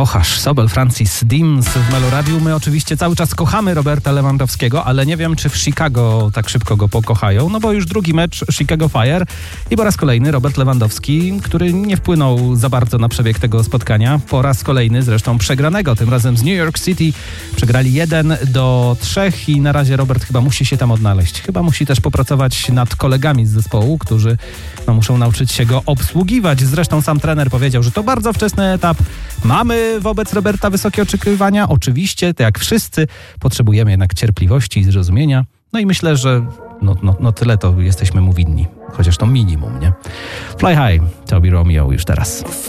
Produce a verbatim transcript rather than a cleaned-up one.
kochasz. Sobel Francis Dims w Meloradiu. My oczywiście cały czas kochamy Roberta Lewandowskiego, ale nie wiem, czy w Chicago tak szybko go pokochają, no bo już drugi mecz Chicago Fire i po raz kolejny Robert Lewandowski, który nie wpłynął za bardzo na przebieg tego spotkania. Po raz kolejny zresztą przegranego, tym razem z New York City. Przegrali jeden do trzech i na razie Robert chyba musi się tam odnaleźć. Chyba musi też popracować nad kolegami z zespołu, którzy no, muszą nauczyć się go obsługiwać. Zresztą sam trener powiedział, że to bardzo wczesny etap. Mamy wobec Roberta wysokie oczekiwania. Oczywiście, tak jak wszyscy, potrzebujemy jednak cierpliwości i zrozumienia. No i myślę, że no, no, no tyle to jesteśmy mu winni. Chociaż to minimum, nie? Fly High, Toby Romeo już teraz.